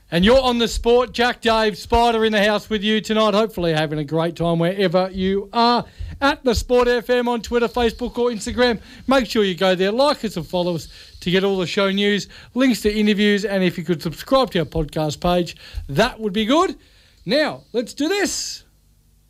And you're on the sport. Jack, Dave, Spider in the house with you tonight. Hopefully having a great time wherever you are. At the Sport FM on Twitter, Facebook or Instagram. Make sure you go there, like us and follow us to get all the show news, links to interviews, and if you could subscribe to our podcast page, that would be good. Now, let's do this.